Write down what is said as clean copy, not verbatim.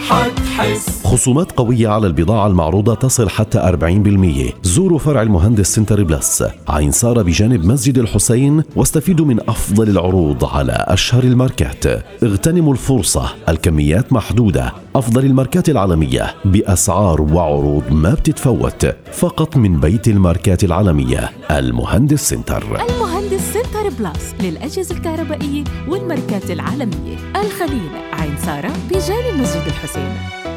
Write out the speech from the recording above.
حتحس. خصومات قوية على البضاعة المعروضة تصل حتى 40%. زوروا فرع المهندس سنتر بلس عين سارة بجانب مسجد الحسين واستفيدوا من أفضل العروض على أشهر الماركات. اغتنموا الفرصة، الكميات محدودة. أفضل الماركات العالمية بأسعار وعروض ما بتتفوت، فقط من بيت الماركات العالمية المهندس سنتر. المهندس سنتر بلس للأجهزة الكهربائية والماركات العالمية. الخليل عين سارة بجانب مسجد الحسين.